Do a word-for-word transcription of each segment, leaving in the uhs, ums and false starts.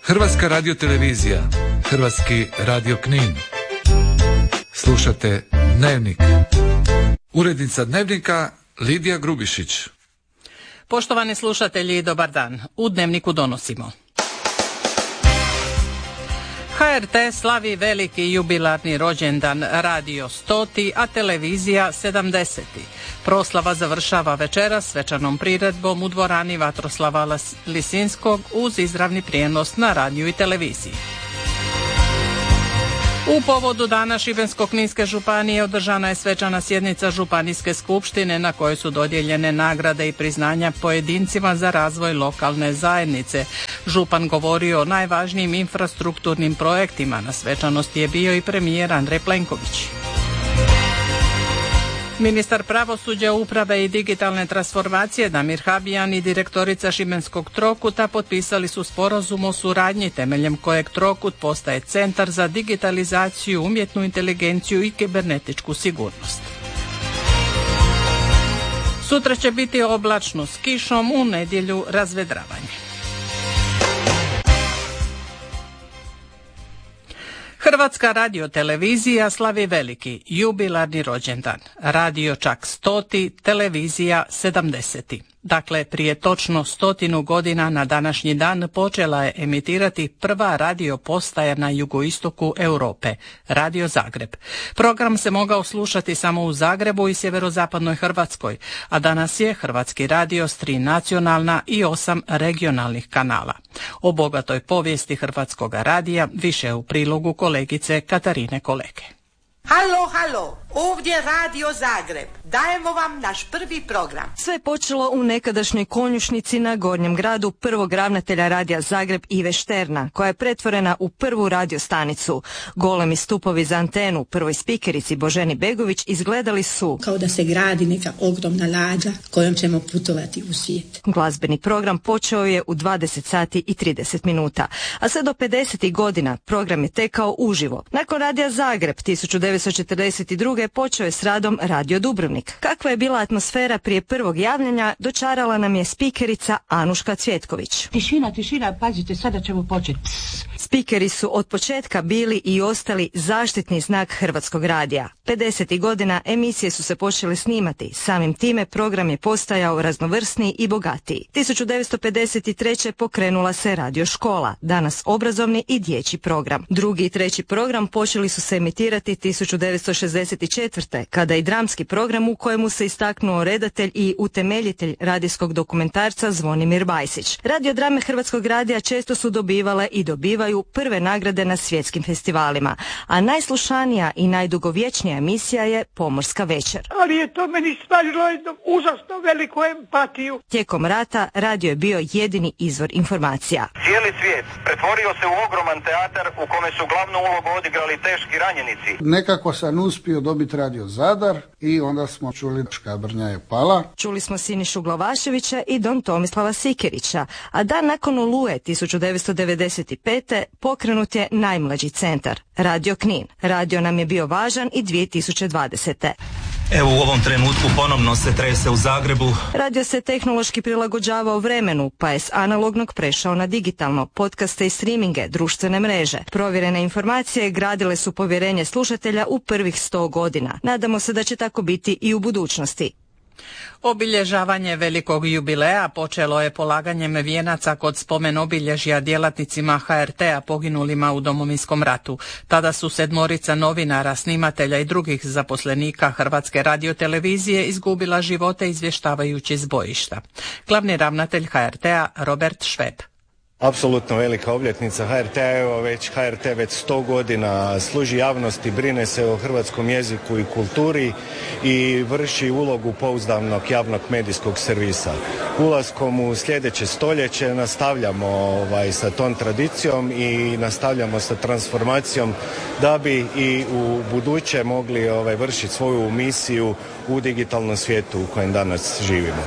Hrvatska radiotelevizija, Hrvatski radio Knin. Slušate Dnevnik. Urednica Dnevnika Lidija Grubišić. Poštovani slušatelji, dobar dan. U Dnevniku donosimo. ha er te slavi veliki jubilarni rođendan, radio stoti, a televizija sedamdeseti. Proslava završava večeras svečanom priredbom u dvorani Vatroslava Lisinskog uz izravni prijenos na radiju i televiziji. U povodu dana Šibensko-kninske županije održana je svečana sjednica Županijske skupštine na kojoj su dodijeljene nagrade i priznanja pojedincima za razvoj lokalne zajednice. Župan govorio o najvažnijim infrastrukturnim projektima. Na svečanosti je bio i premijer Andrej Plenković. Ministar pravosuđa, uprave i digitalne transformacije Damir Habijan i direktorica Šibenskog Trokuta potpisali su sporazum o suradnji temeljem kojeg Trokut postaje centar za digitalizaciju, umjetnu inteligenciju i kibernetičku sigurnost. Sutra će biti oblačno s kišom, u nedjelju razvedravanje. Hrvatska radiotelevizija slavi veliki jubilarni rođendan. Radio čak stoti, televizija sedamdeseti. Dakle, prije točno stotinu godina na današnji dan počela je emitirati prva radio postaja na jugoistoku Europe, Radio Zagreb. Program se mogao slušati samo u Zagrebu i sjeverozapadnoj Hrvatskoj, a danas je Hrvatski radio s tri nacionalna i osam regionalnih kanala. O bogatoj povijesti Hrvatskog radija više u prilogu kolegice Katarine Koleke. Halo, halo, ovdje Radio Zagreb. Dajemo vam naš prvi program. Sve je počelo u nekadašnjoj konjušnici na Gornjem gradu prvog ravnatelja Radija Zagreb Ive Šterna, koja je pretvorena u prvu radiostanicu. Golemi stupovi za antenu prvoj spikerici Boženi Begović izgledali su kao da se gradi neka ogromna lađa kojom ćemo putovati u svijet. Glazbeni program počeo je u dvadeset sati i trideset minuta, a sve do pedesetih godina program je tekao uživo. Nakon Radija Zagreb tisuću devetsto četrdeset druge počeo je s radom Radio Dubrovnik. Kakva je bila atmosfera prije prvog javljanja, dočarala nam je spikerica Anuška Cvjetković. Tišina, tišina, pazite, sada ćemo početi. Spikeri su od početka bili i ostali zaštitni znak Hrvatskog radija. pedesetih godina emisije su se počele snimati, samim time program je postajao raznovrsniji i bogatiji. tisuću devetsto pedeset treće pokrenula se Radio škola, danas obrazovni i dječji program. Drugi i treći program počeli su se emitirati tisuću devetsto šezdeset četvrte kada i dramski program u kojemu se istaknuo redatelj i utemeljitelj radijskog dokumentarca Zvonimir Bajsić. Radiodrame Hrvatskog radija često su dobivale i dobivaju prve nagrade na svjetskim festivalima, a najslušanija i najdugovječnija emisija je Pomorska večer. Ali je to meni stvarilo jednu užasno veliku empatiju. Tijekom rata radio je bio jedini izvor informacija. Cijeli svijet pretvorio se u ogroman teatar u kome su glavnu ulogu odigrali teški ranjenici. Nekako sam uspio dobiti Radio Zadar i onda smo čuli Škabrnja je pala. Čuli smo Sinišu Glavaševića i Don Tomislava Sikerića, a dan nakon Oluje tisuću devetsto devedeset pete pokrenut je najmlađi centar, Radio Knin. Radio nam je bio važan i dvije tisuće dvadesete. Evo u ovom trenutku ponovno se trese u Zagrebu. Radio se tehnološki prilagođavao vremenu, pa je s analognog prešao na digitalno, podcaste i streaminge, društvene mreže. Provjerene informacije gradile su povjerenje slušatelja u prvih sto godina. Nadamo se da će tako biti i u budućnosti. Obilježavanje velikog jubileja počelo je polaganjem vijenaca kod spomen obilježja djelatnicima ha er te-a poginulima u Domovinskom ratu. Tada su sedmorica novinara, snimatelja i drugih zaposlenika Hrvatske radiotelevizije izgubila živote izvještavajući s bojišta. Glavni ravnatelj ha er te-a Robert Šveb. Apsolutno velika obljetnica ha er te-a, evo već ha er te već sto godina služi javnosti, brine se o hrvatskom jeziku i kulturi i vrši ulogu pouzdanog javnog medijskog servisa. Ulaskom u sljedeće stoljeće nastavljamo ovaj, sa tom tradicijom i nastavljamo sa transformacijom da bi i u buduće mogli ovaj, vršiti svoju misiju u digitalnom svijetu u kojem danas živimo.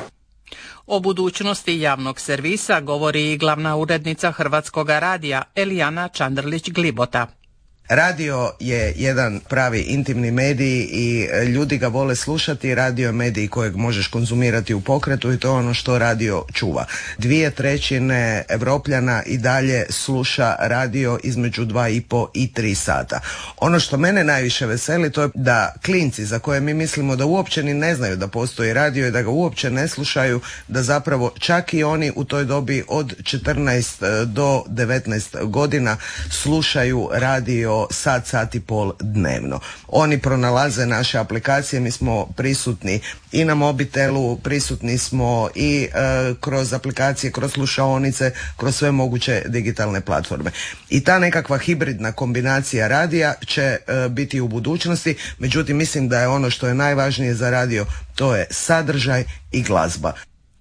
O budućnosti javnog servisa govori i glavna urednica Hrvatskog radija Elijana Čandrlić-Glibota. Radio je jedan pravi intimni medij i ljudi ga vole slušati. Radio je medij kojeg možeš konzumirati u pokretu i to je ono što radio čuva. Dvije trećine Evropljana i dalje sluša radio između dva i po i tri sata. Ono što mene najviše veseli to je da klinci za koje mi mislimo da uopće ni ne znaju da postoji radio i da ga uopće ne slušaju, da zapravo čak i oni u toj dobi od četrnaest do devetnaest godina slušaju radio sat, sat i pol dnevno. Oni pronalaze naše aplikacije, mi smo prisutni i na mobitelu, prisutni smo i e, kroz aplikacije, kroz slušaonice, kroz sve moguće digitalne platforme. I ta nekakva hibridna kombinacija radija će e, biti u budućnosti, međutim mislim da je ono što je najvažnije za radio, to je sadržaj i glazba.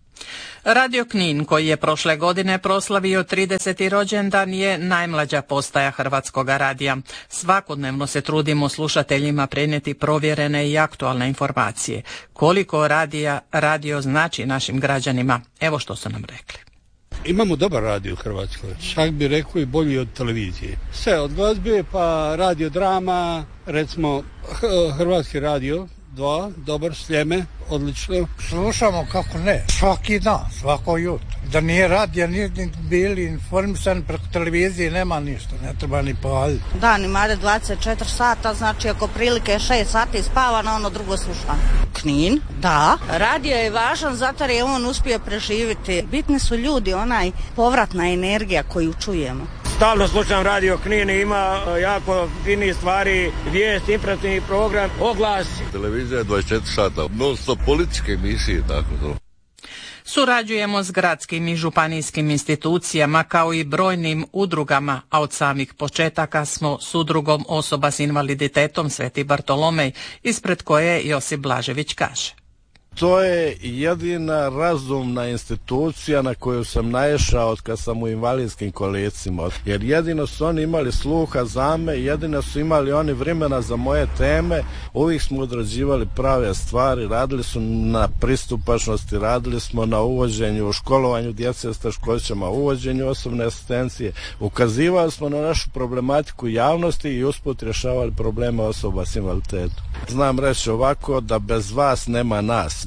Radio Knin, koji je prošle godine proslavio trideseti rođendan, je najmlađa postaja Hrvatskog radija. Svakodnevno se trudimo slušateljima prenijeti provjerene i aktualne informacije. Koliko radija, radio znači našim građanima? Evo što su nam rekli. Imamo dobar radio u Hrvatskoj, čak bi rekao i bolji od televizije. Sve od glazbe pa radio drama, recimo Hrvatski radio dva, dobar, Sljeme, odlično. Slušamo, kako ne, svaki dan, svako jutro. Da nije radija, nije bili informisani preko televizije, nema ništa, ne treba ni paliti. Dan imate dvadeset četiri sata, znači ako prilike šest sati spava, na ono drugo slušam. Knin, da. Radio je važan zato jer je on uspio preživjeti. Bitni su ljudi, onaj povratna energija koju čujemo. Stalno slušam Radio Knin, ima jako fini stvari, vijest, informativni program, oglas. Televizija je dvadeset četiri sata, non stop političke emisije, tako to. Surađujemo s gradskim i županijskim institucijama kao i brojnim udrugama, a od samih početaka smo s udrugom osoba s invaliditetom Sveti Bartolomej, ispred koje Josip Blažević kaže. To je jedina razumna institucija na koju sam naišao od kad sam u invalidskim kolicima. Jer jedino su oni imali sluha za me, jedino su imali oni vremena za moje teme. Uvijek smo odrađivali prave stvari, radili su na pristupačnosti, radili smo na uvođenju, u školovanju djece s teškoćama, uvođenju osobne asistencije. Ukazivali smo na našu problematiku javnosti i usput rješavali probleme osoba s invaliditetom. Znam reći ovako da bez vas nema nas.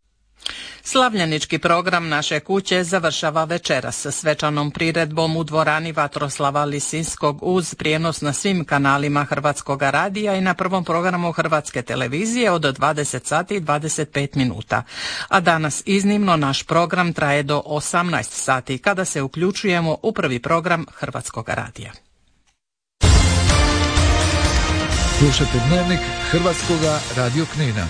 Slavljenički program naše kuće završava večeras sa svečanom priredbom u dvorani Vatroslava Lisinskog uz prijenos na svim kanalima Hrvatskog radija i na prvom programu Hrvatske televizije od dvadeset sati i dvadeset pet minuta. A danas iznimno naš program traje do osamnaest sati kada se uključujemo u prvi program Hrvatskog radija. Slušajte Dnevnik Hrvatskog radio Knina.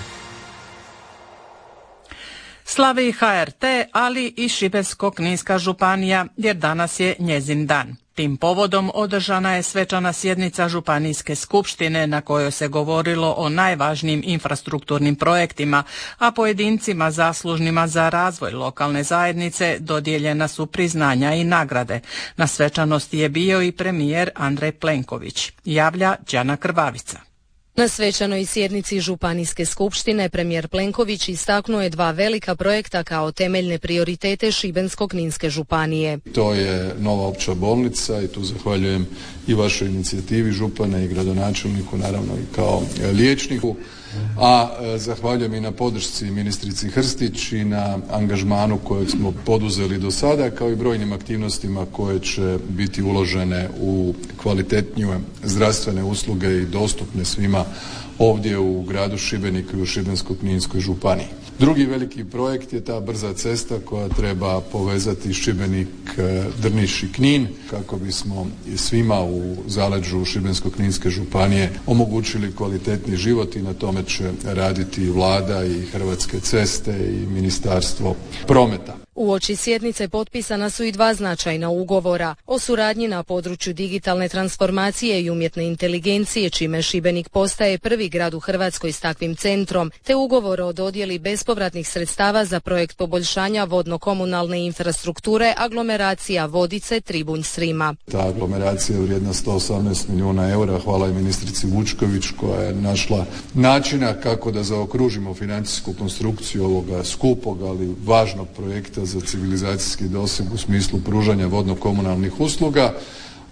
Slavi H R T, ali i Šibensko-kninska županija, jer danas je njezin dan. Tim povodom održana je svečana sjednica Županijske skupštine na kojoj se govorilo o najvažnijim infrastrukturnim projektima, a pojedincima zaslužnima za razvoj lokalne zajednice dodijeljena su priznanja i nagrade. Na svečanosti je bio i premijer Andrej Plenković, javlja Đana Krvavica. Na svečanoj sjednici Županijske skupštine premijer Plenković istaknuo je dva velika projekta kao temeljne prioritete Šibensko-kninske županije. To je nova opća bolnica i tu zahvaljujem i vašoj inicijativi župana i gradonačelniku, naravno i kao liječniku, a zahvaljujem i na podršci ministrici Hrstić i na angažmanu kojeg smo poduzeli do sada, kao i brojnim aktivnostima koje će biti uložene u kvalitetnije zdravstvene usluge i dostupne svima ovdje u gradu Šibeniku i u Šibensko-kninskoj županiji. Drugi veliki projekt je ta brza cesta koja treba povezati Šibenik, Drniš i Knin kako bismo svima u zaleđu Šibensko-kninske županije omogućili kvalitetni život i na tome će raditi Vlada i Hrvatske ceste i Ministarstvo prometa. Uoči sjednice potpisana su i dva značajna ugovora o suradnji na području digitalne transformacije i umjetne inteligencije, čime Šibenik postaje prvi grad u Hrvatskoj s takvim centrom, te ugovor o dodjeli bespovratnih sredstava za projekt poboljšanja vodno-komunalne infrastrukture aglomeracija Vodice Tribunj Srima. Ta aglomeracija je vrijedna sto osamnaest milijuna eura. Hvala i ministrici Vučković koja je našla načina kako da zaokružimo financijsku konstrukciju ovoga skupog, ali važnog projekta za civilizacijski doseg u smislu pružanja vodno-komunalnih usluga.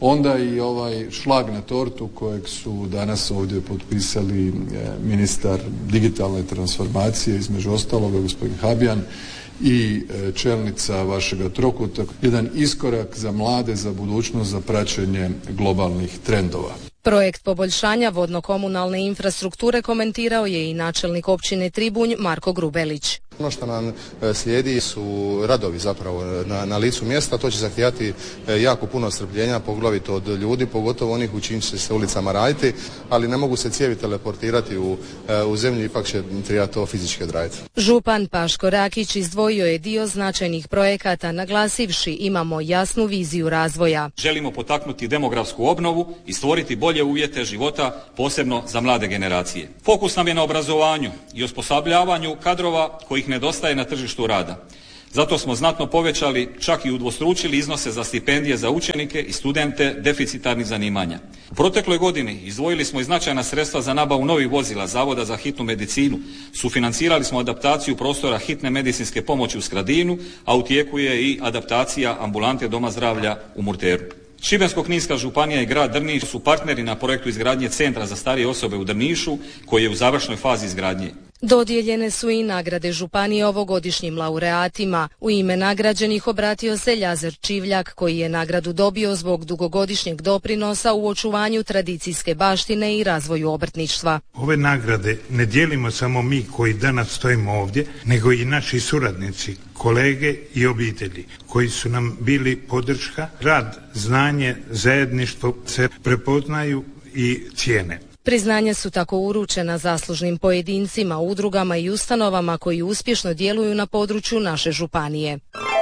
onda i ovaj šlag na tortu kojeg su danas ovdje potpisali ministar digitalne transformacije, između ostaloga gospodin Habijan, i čelnica vašega trokuta, jedan iskorak za mlade, za budućnost, za praćenje globalnih trendova. Projekt poboljšanja vodno-komunalne infrastrukture komentirao je i načelnik općine Tribunj Marko Grubelić. Ono što nam slijedi su radovi zapravo na, na licu mjesta, to će zahtijevati jako puno strpljenja, poglavito od ljudi, pogotovo onih u čijim će se ulicama raditi, ali ne mogu se cijevi teleportirati u, u zemlju, ipak će trebati to fizički odraditi. Župan Paško Rakić izdvojio je dio značajnih projekata, naglasivši imamo jasnu viziju razvoja. Želimo potaknuti demografsku obnovu i stvoriti bolje uvjete života, posebno za mlade generacije. Fokus nam je na obrazovanju i osposobljavanju kadrova kojih nedostaje na tržištu rada. Zato smo znatno povećali, čak i udvostručili iznose za stipendije za učenike i studente deficitarnih zanimanja. U protekloj godini izdvojili smo i značajna sredstva za nabavu novih vozila Zavoda za hitnu medicinu. Sufinancirali smo adaptaciju prostora hitne medicinske pomoći u Skradinu, a u tijeku je i adaptacija ambulante Doma zdravlja u Murteru. Šibensko-kninska županija i grad Drniš su partneri na projektu izgradnje centra za starije osobe u Drnišu, koji je u završnoj fazi izgradnje. Dodijeljene su i nagrade županije ovogodišnjim laureatima. U ime nagrađenih obratio se Ljazar Čivljak, koji je nagradu dobio zbog dugogodišnjeg doprinosa u očuvanju tradicijske baštine i razvoju obrtništva. Ove nagrade ne dijelimo samo mi koji danas stojimo ovdje, nego i naši suradnici, kolege i obitelji koji su nam bili podrška. Rad, znanje, zajedništvo se prepoznaju i cijene. Priznanja su tako uručena zaslužnim pojedincima, udrugama i ustanovama koji uspješno djeluju na području naše županije.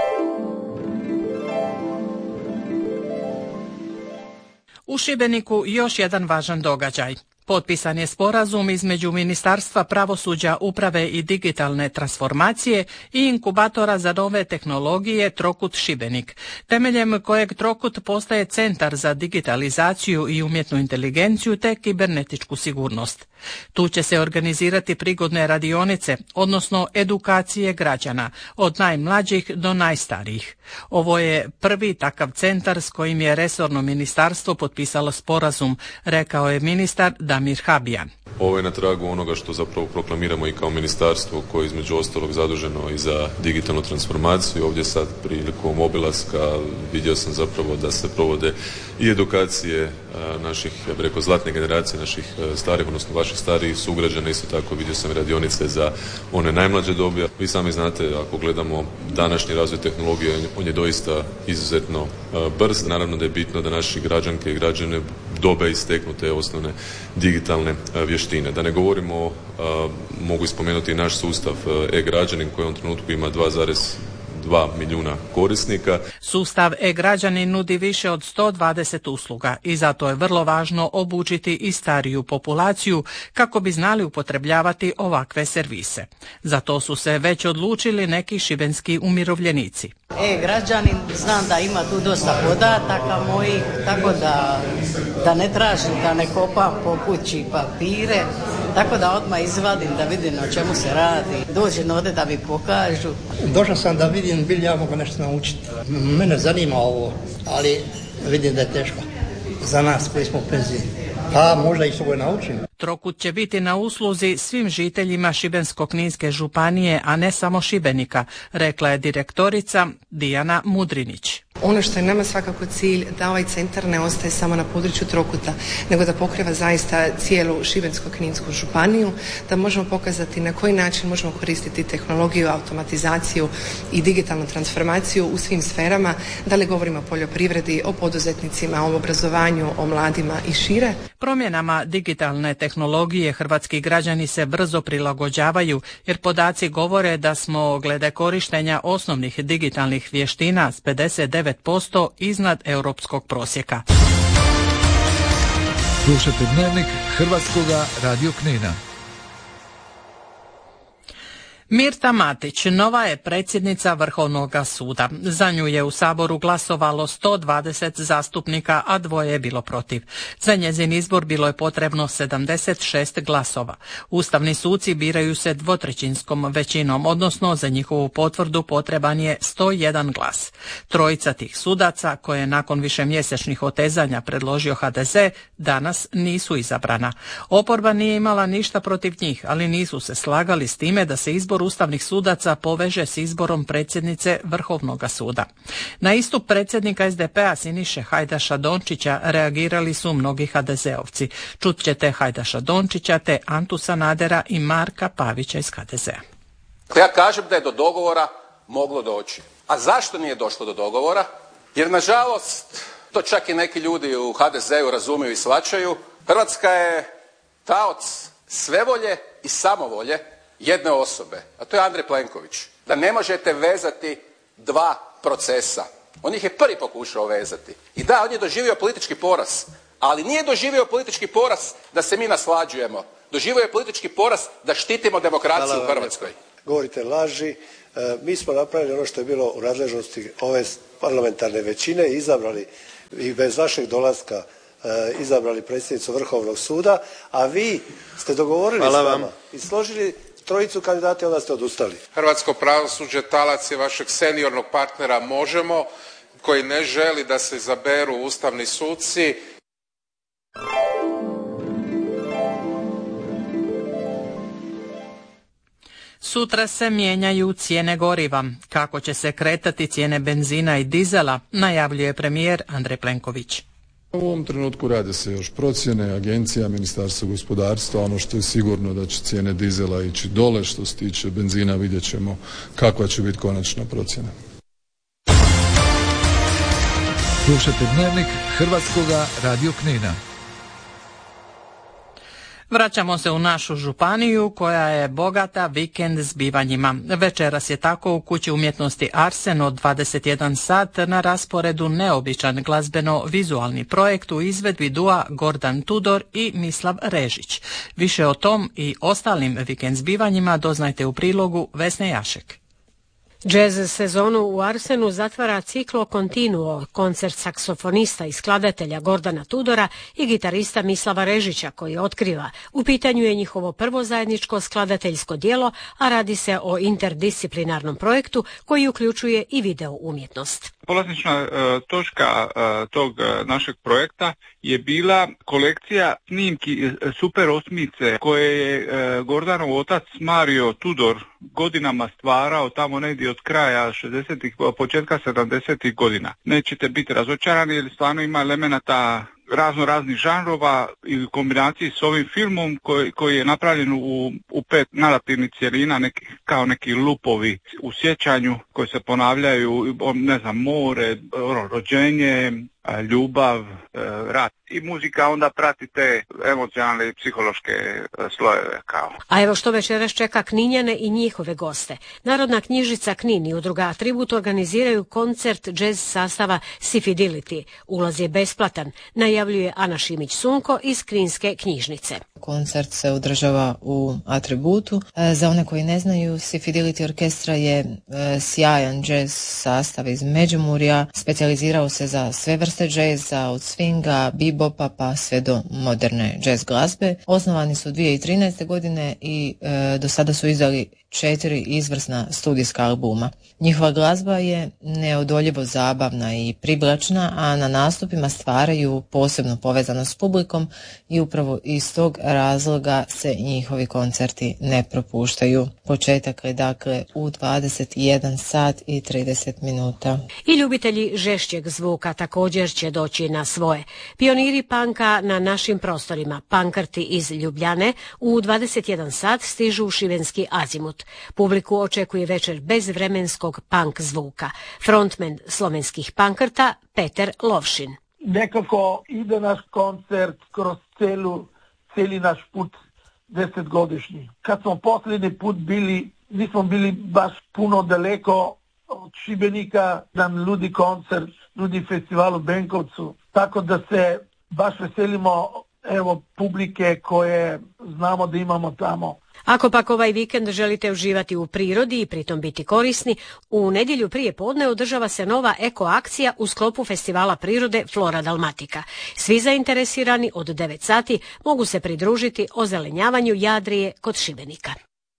U Šibeniku još jedan važan događaj. Potpisan je sporazum između Ministarstva pravosuđa, uprave i digitalne transformacije i inkubatora za nove tehnologije Trokut Šibenik, temeljem kojeg Trokut postaje centar za digitalizaciju i umjetnu inteligenciju te kibernetičku sigurnost. Tu će se organizirati prigodne radionice, odnosno edukacije građana, od najmlađih do najstarijih. Ovo je prvi takav centar s kojim je resorno ministarstvo potpisalo sporazum, rekao je ministar Damir Habijan. Ovo je na tragu onoga što zapravo proklamiramo i kao ministarstvo koje je između ostalog zaduženo i za digitalnu transformaciju. Ovdje sad prilikom obilaska vidio sam zapravo da se provode i edukacije naših, ja bih rekao, zlatne generacije, naših starih, odnosno vaših starijih sugrađana. Isto tako vidio sam radionice za one najmlađe dobi. Vi sami znate, ako gledamo današnji razvoj tehnologije, on je doista izuzetno brz. Naravno da je bitno da naši građanke i građane dobe i steknu te osnovne digitalne vještine. Da ne govorimo, mogu ispomenuti i naš sustav e-građanin koji u ovom trenutku ima dva zarez dva milijuna korisnika. Sustav e-građanin nudi više od sto dvadeset usluga i zato je vrlo važno obučiti i stariju populaciju kako bi znali upotrebljavati ovakve servise. Zato su se već odlučili neki šibenski umirovljenici. E-građanin, znam da ima tu dosta podataka mojih, tako da, da ne tražim, da ne kopam po kući papire, tako da odmah izvadim da vidim o čemu se radi. Dođem ovdje da mi pokažu. Došao sam da vidim bil ja mogu nešto naučiti. Mene zanima ovo, ali vidim da je teško za nas koji smo u penziji. Pa možda i svoje naučim. Trokut će biti na usluzi svim žiteljima Šibensko-kninske županije, a ne samo Šibenika, rekla je direktorica Dijana Mudrinić. Ono što je nama svakako cilj da ovaj centar ne ostaje samo na području Trokuta, nego da pokriva zaista cijelu Šibensko-kninsku županiju, da možemo pokazati na koji način možemo koristiti tehnologiju, automatizaciju i digitalnu transformaciju u svim sferama, da li govorimo o poljoprivredi, o poduzetnicima, o obrazovanju, o mladima i šire. Promjenama digitalne tehnologije hrvatski građani se brzo prilagođavaju, jer podaci govore da smo glede korištenja osnovnih digitalnih vještina s pedeset devet posto iznad europskog prosjeka. Slušajte Dnevnik Hrvatskoga radio Knina. Mirta Matić nova je predsjednica Vrhovnog suda. Za nju je u Saboru glasovalo sto dvadeset zastupnika, a dvoje je bilo protiv. Za njezin izbor bilo je potrebno sedamdeset šest glasova. Ustavni suci biraju se dvotrećinskom većinom, odnosno za njihovu potvrdu potreban je sto jedan glas. Trojica tih sudaca, koje je nakon višemjesečnih otezanja predložio ha de ze, danas nisu izabrana. Oporba nije imala ništa protiv njih, ali nisu se slagali s time da se izbor ustavnih sudaca poveže s izborom predsjednice Vrhovnog suda. Na istup predsjednika es de pe a Siniše Hajdaša Dončića reagirali su mnogi ha de zeovci. Čut ćete Hajdaša Dončića te Antu Sanadera i Marka Pavića iz ha de zea. Ja kažem da je do dogovora moglo doći. A zašto nije došlo do dogovora? Jer nažalost, to čak i neki ljudi u ha de zeu razumiju i shvaćaju, Hrvatska je taoc svevolje i samovolje jedne osobe, a to je Andrej Plenković. Da ne možete vezati dva procesa. On ih je prvi pokušao vezati. I da, on je doživio politički poraz, ali nije doživio politički poraz da se mi naslađujemo. Doživio je politički poraz da štitimo demokraciju u Hrvatskoj. Govorite laži. E, mi smo napravili ono što je bilo u nadležnosti ove parlamentarne većine i izabrali i bez vašeg dolaska e, izabrali predsjednicu Vrhovnog suda, a vi ste dogovorili s nama i složili trojicu kandidata i onda ste odustali. Hrvatsko pravosuđe talac je vašeg seniornog partnera Možemo, koji ne želi da se izaberu ustavni suci. Sutra se mijenjaju cijene goriva. Kako će se kretati cijene benzina i dizela, najavljuje premijer Andrej Plenković. U ovom trenutku rade se još procjene, agencija, Ministarstvo gospodarstva, ono što je sigurno da će cijene dizela ići dole, što se tiče benzina vidjet ćemo kakva će biti konačna procjena. Slušajte Dnevnik Hrvatskoga radio Knina. Vraćamo se u našu županiju koja je bogata vikend zbivanjima. Večeras je tako u Kući umjetnosti Arsen od dvadeset jedan sat na rasporedu neobičan glazbeno-vizualni projekt u izvedbi dua Gordan Tudor i Mislav Režić. Više o tom i ostalim vikend zbivanjima doznajte u prilogu Vesne Jašek. Jazz sezonu u Arsenu zatvara Ciklo Continuo, koncert saksofonista i skladatelja Gordana Tudora i gitarista Mislava Režića koji otkriva. U pitanju je njihovo prvo zajedničko skladateljsko djelo, a radi se o interdisciplinarnom projektu koji uključuje i video umjetnost. Polazišna uh, točka uh, tog uh, našeg projekta je bila kolekcija snimki uh, Super osmice koje je uh, Gordanov otac Mario Tudor godinama stvarao tamo negdje od kraja šezdesetih, početka sedamdesetih godina. Nećete biti razočarani jer stvarno ima elemenata razno raznih žanrova i u kombinaciji s ovim filmom koji, koji je napravljen u, u pet narativnih cjelina, neki, kao neki lupovi u sjećanju koji se ponavljaju, ne znam, more, rođenje, ljubav, rat i muzika onda prati te emocionalne i psihološke slojeve kao. A evo što večeras čeka Kninjane i njihove goste. Narodna knjižnica Knin i udruga Atribut organiziraju koncert džez sastava Sifidility. Ulaz je besplatan, najavljuje Ana Šimić-Sunko iz Kninske knjižnice. Koncert se održava u Atributu. Za one koji ne znaju, Sifidility orkestra je sjajan džez sastav iz Međimurja, specijalizirao se za sve vrste džeza, od swinga, bebopa pa sve do moderne džez glazbe. Osnovani su dvije tisuće trinaeste. godine i e, do sada su izdali četiri izvrsna studijska albuma. Njihova glazba je neodoljivo zabavna i privlačna, a na nastupima stvaraju posebnu povezanost s publikom i upravo iz tog razloga se njihovi koncerti ne propuštaju. Početak je dakle u dvadeset jedan sat i trideset minuta. I ljubitelji žešćeg zvuka također će doći na svoje. Pioniri panka na našim prostorima, pankrti iz Ljubljane, u dvadeset jedan sat stižu u šibenski Azimut. Publiku očekuje večer bez vremenskog punk zvuka. Frontman slovenskih pankrta Peter Lovšin. Nekako ide naš koncert kroz celu, celi naš put desetgodišnji. Kad smo posljednji put bili, nismo bili baš puno daleko od Šibenika, nam nudi koncert, nudi festival u Benkovcu. Tako da se baš veselimo evo publike koje znamo da imamo tamo. Ako pak ovaj vikend želite uživati u prirodi i pritom biti korisni, u nedjelju prije podne održava se nova eko akcija u sklopu festivala prirode Flora Dalmatika. Svi zainteresirani od devet sati mogu se pridružiti ozelenjavanju Jadrije kod Šibenika.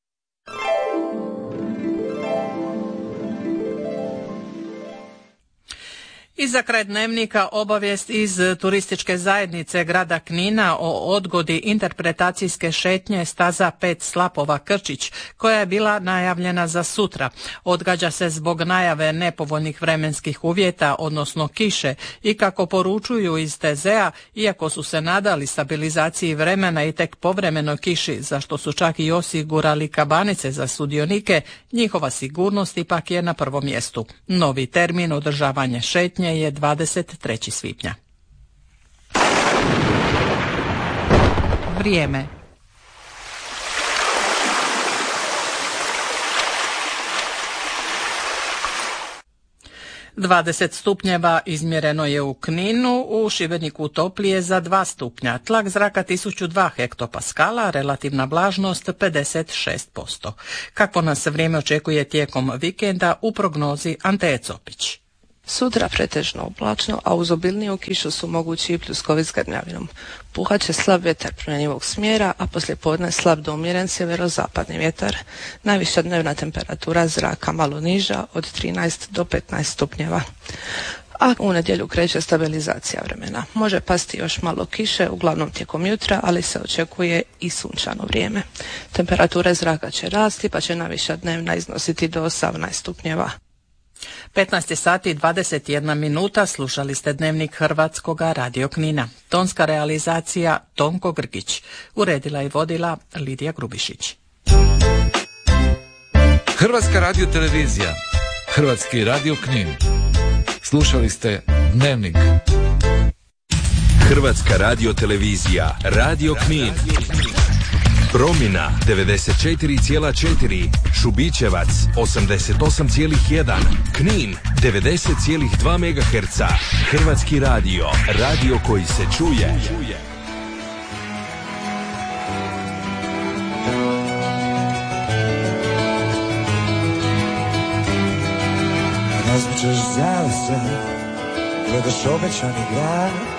I za kraj dnevnika obavijest iz turističke zajednice grada Knina o odgodi interpretacijske šetnje staza pet Slapova Krčić, koja je bila najavljena za sutra. Odgađa se zbog najave nepovoljnih vremenskih uvjeta, odnosno kiše, i kako poručuju iz T Z A, iako su se nadali stabilizaciji vremena i tek povremenoj kiši, za što su čak i osigurali kabanice za sudionike, njihova sigurnost ipak je na prvom mjestu. Novi termin održavanja šetnje je dvadeset trećeg svibnja. Vrijeme. dvadeset stupnjeva izmjereno je u Kninu, u Šibeniku toplije za dva stupnja, tlak zraka tisuću dva hektopaskala, relativna vlažnost pedeset šest posto. Kakvo nas vrijeme očekuje tijekom vikenda u prognozi Ante Copić. Sutra pretežno oblačno, a uz obilniju kišu su mogući i pljuskovi s grmljavinom. Puhat će slab vjetar promjenjivog smjera, a poslije podne slab do umjeren sjeverozapadni vjetar. Najviša dnevna temperatura zraka malo niža, od trinaest do petnaest stupnjeva. A u nedjelju kreće stabilizacija vremena. Može pasti još malo kiše, uglavnom tijekom jutra, ali se očekuje i sunčano vrijeme. Temperature zraka će rasti, pa će najviša dnevna iznositi do osamnaest stupnjeva. petnaest sati i dvadeset jedna minuta, slušali ste dnevnik Hrvatskoga radio Knina. Tonska realizacija Tonko Grgić. Uredila i vodila Lidija Grubišić. Hrvatska radio televizija, Hrvatski radio Knin. Slušali ste dnevnik. Hrvatska radio televizija, Radio Knin. Promjena devedeset četiri zarez četiri, Šubićevac osamdeset osam zarez jedan, Knin devedeset zarez dva megaherca. Hrvatski radio, radio koji se čuje. Razmičeš zavise, gledaš obećani grad.